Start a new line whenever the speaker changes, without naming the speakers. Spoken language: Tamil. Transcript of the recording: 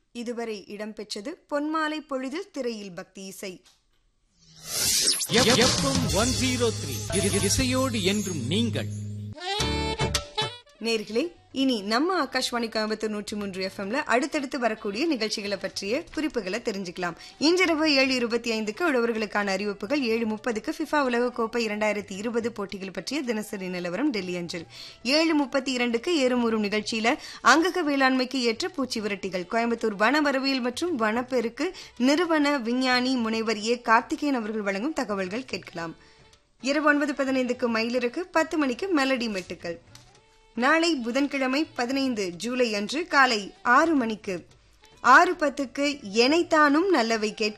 இதுவரை இடம்பெற்றது பொன்மாலை பொழுதில் திரையில் பக்தி இசை.
FM 103 இசையோடு என்றும் நீங்கள்.
நேர்களே, இனி நம்ம ஆகாஷ்வாணி கோயம்புத்தூர் 103 FMல அடுத்தடுத்து வரக்கூடிய நிகழ்ச்சிகளை பற்றிய குறிப்புகளை தெரிஞ்சுக்கலாம். இன்றிரவு 7:25க்கு உழவர்களுக்கான அறிவிப்புகள், 7:30க்கு ஃபிஃபா உலகக்கோப்பை 2020 போட்டிகள் பற்றிய தினசரி நிலவரம் டெல்லி அஞ்சல், 7:32க்கு ஏறுமுறும் நிகழ்ச்சியில அங்கக வேளாண்மைக்கு ஏற்ற பூச்சி விரட்டிகள், கோயம்புத்தூர் வன வரவியல் மற்றும் வனப்பெருக்கு நிறுவன விஞ்ஞானி முனைவர் ஏ கார்த்திகேயன் அவர்கள் வழங்கும் தகவல்கள் கேட்கலாம். இரவு 9:15க்கு மயிலிறகு, 10 மணிக்கு மெலடி மெட்டுக்கள். நாளை புதன்கிழமை 15 ஜூலை அன்று காலை 6 மணிக்கு 6:10க்கு எனைத்தானும் நல்லவை கேட்க